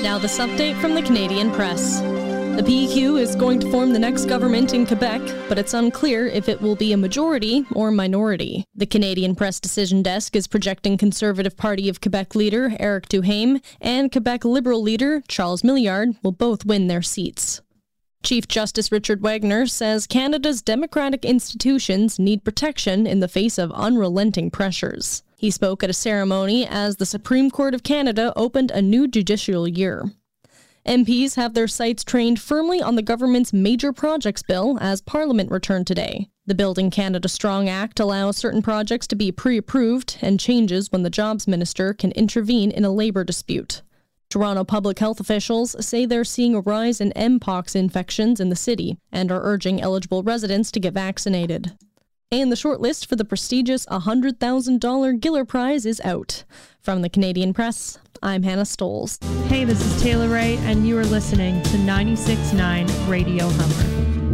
Now this update from the Canadian Press. The PQ is going to form the next government in Quebec, but it's unclear if it will be a majority or minority. The Canadian Press Decision Desk is projecting Conservative Party of Quebec leader Éric Duhaime and Quebec Liberal leader Charles Milliard will both win their seats. Chief Justice Richard Wagner says Canada's democratic institutions need protection in the face of unrelenting pressures. He spoke at a ceremony as the Supreme Court of Canada opened a new judicial year. MPs have their sights trained firmly on the government's major projects bill as Parliament returned today. The Building Canada Strong Act allows certain projects to be pre-approved and changes when the Jobs Minister can intervene in a labour dispute. Toronto public health officials say they're seeing a rise in Mpox infections in the city and are urging eligible residents to get vaccinated. And the shortlist for the prestigious $100,000 Giller Prize is out. From the Canadian Press, I'm Hannah Stolz. Hey, this is Taylor Ray, and you are listening to 96.9 Radio Humber.